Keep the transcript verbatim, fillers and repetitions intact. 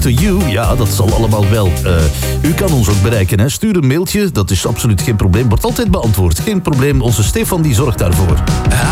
to you. Ja, dat zal allemaal wel. Uh, u kan ons ook bereiken. Hè. Stuur een mailtje, dat is absoluut geen probleem. Wordt altijd beantwoord. Geen probleem, onze Stefan die zorgt daarvoor.